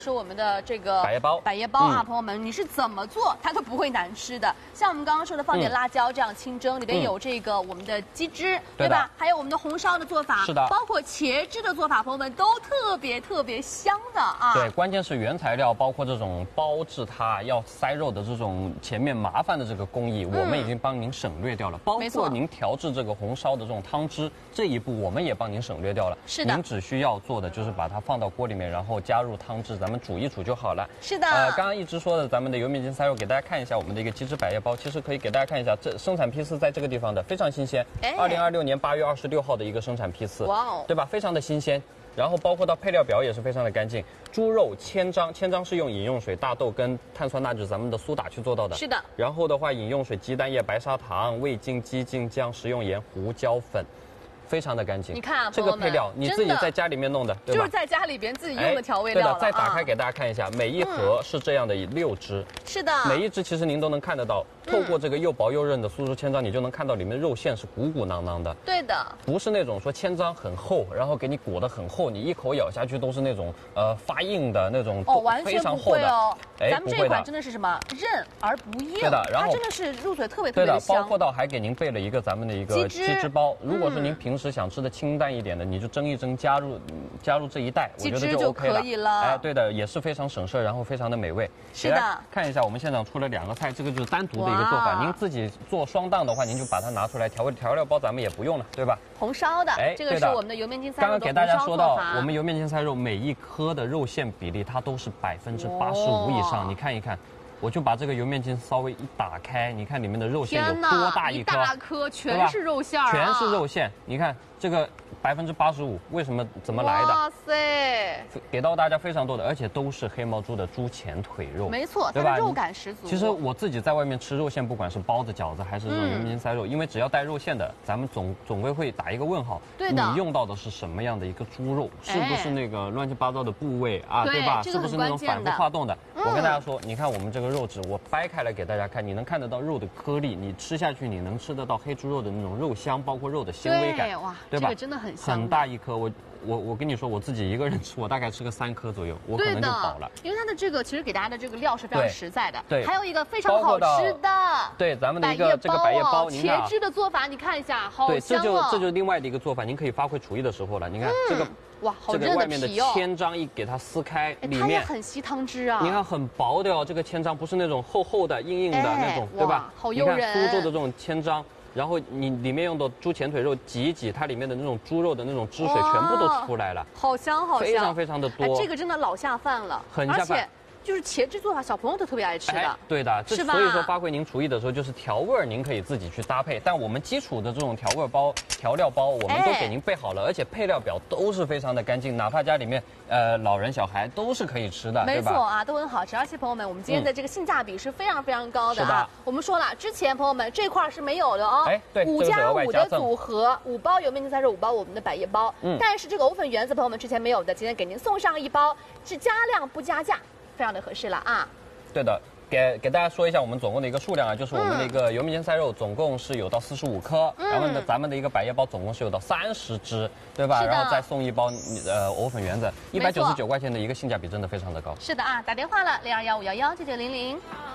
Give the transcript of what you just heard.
是我们的这个百叶包啊，朋友们，你是怎么做它都不会难吃的。像我们刚刚说的，放点辣椒这样清蒸，里边有这个我们的鸡汁，对吧？还有我们的红烧的做法， 是的， 包括茄汁的做法，朋友们都特别香的啊。 对，关键是原材料，包括这种包制它要塞肉的这种前面麻烦的这个工艺，我们已经帮您省略掉了。包括您调制这个红烧的这种汤汁这一步，我们也帮您省略掉了。 是的， 您只需要做的就是把它放到锅里面，然后加入汤汁，咱们煮一煮就好了。 是的， 刚刚一直说的咱们的油面筋塞肉，给大家看一下我们的一个鸡汁百叶包，其实可以给大家看一下，这生产批次在这个地方的非常新鲜，2026年8月26号的一个生产批次，哇哦，对吧？非常的新鲜。然后包括到配料表也是非常的干净，猪肉千张，千张是用饮用水、大豆跟碳酸钠酯咱们的苏打去做到的。 是的。 然后的话，饮用水、鸡蛋液、白砂糖、味精、鸡精酱、食用盐、胡椒粉。非常的干净， 你看啊， 这个配料你自己在家里面弄的，对吧？ 就是在家里边自己用的调味料了。 对的，再打开给大家看一下，每一盒是这样的6只， 是的， 每一只其实您都能看得到，透过这个又薄又韧的苏州千张，你就能看到里面肉馅是鼓鼓囊囊的。 对的， 不是那种说千张很厚，然后给你裹得很厚，你一口咬下去都是那种发硬的那种，非常厚的。 哦，咱们这一款真的是什么韧而不硬， 对的，然后它真的是入嘴特别对的， 香。 包括到还给您备了一个咱们的一个鸡汁包，如果是您平时想吃的清淡一点的，你就蒸一蒸，加入这一袋，我觉得就 OK 了。哎，对的，也是非常省事，然后非常的美味。 是的， 看一下我们现场出了2个菜，这个就是单独的一个做法。您自己做双档的话，您就把它拿出来调料包咱们也不用了，对吧？ 红烧的，这个是我们的油面筋塞肉。 刚刚给大家说到，我们油面筋塞肉每一颗的肉馅比例，它都是85%以上。你看一看。我就把这个油面筋稍微一打开，你看里面的肉馅有多大一颗？ 一大颗全是肉馅啊！ 全是肉馅，你看这个85%，为什么怎么来的？ 哇塞！ 给到大家非常多的，而且都是黑毛猪的猪前腿肉， 没错，对吧？肉感十足。 其实我自己在外面吃肉馅，不管是包子、饺子还是这种油面筋塞肉，因为只要带肉馅的，咱们总归会打一个问号。 对的。 你用到的是什么样的一个猪肉？是不是那个乱七八糟的部位啊？对吧？是不是那种反复化冻的？我跟大家说，你看我们这个肉质，我掰开来给大家看，你能看得到肉的颗粒，你吃下去你能吃得到黑猪肉的那种肉香，包括肉的纤维感， 哇， 对吧？ 这个真的很香， 很大一颗。我跟你说，我自己一个人吃，我大概吃个3颗左右，我可能就饱了。 因为它的这个其实给大家的这个料是非常实在的。 对， 还有一个非常好吃的， 对咱们的一个这个百叶包， 茄汁的做法，你看一下，好香哦。 对，这就是另外的一个做法，您可以发挥厨艺的时候了。你看这个。 哇，好这个外面的千张一给它撕开，里面它也很吸汤汁啊。 你看很薄的哦，这个千张不是那种厚厚的、硬硬的那种，对吧？ 好诱人。 你看苏州的这种千张，然后你里面用的猪前腿肉挤一挤，它里面的那种猪肉的那种汁水全部都出来了， 好香好香， 非常的多。 这个真的老下饭了， 很下饭。 就是茄汁做法，小朋友都特别爱吃的。 对的， 是吧？ 所以说发挥您厨艺的时候，就是调味儿，您可以自己去搭配。但我们基础的这种调味包、调料包，我们都给您备好了，而且配料表都是非常的干净，哪怕家里面老人小孩都是可以吃的， 没错啊，都很好吃。而且朋友们，我们今天的这个性价比是非常高的啊。我们说了，之前朋友们这块是没有的哦。 对 ，5+5的组合，5包油面筋塞肉，5包我们的百叶包。但是这个藕粉圆子朋友们之前没有的，今天给您送上1包，是加量不加价。非常的合适了啊！ 对的，给大家说一下我们总共的一个数量啊，就是我们的一个油面筋塞肉总共是有到45颗，然后呢，咱们的一个百叶包总共是有到30只，对吧？然后再送1包藕粉圆子，199块钱的一个性价比真的非常的高。 是的啊，打电话了，0215119900。